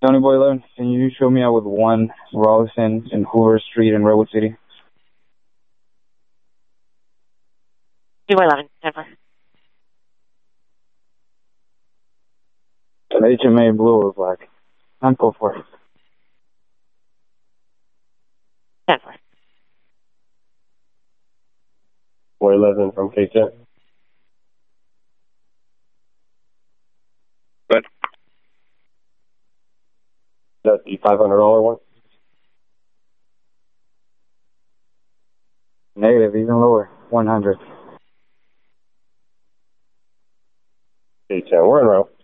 Tony Boy 11, can you show me out with 1 Rollison in Hoover Street in Redwood City? Tony Boy 11, Denver. HMA blue or black? I'm go for it. Denver. Boy 11 from K10. Good. That's the $500 one? Negative, even lower. 100. K10, we're en route.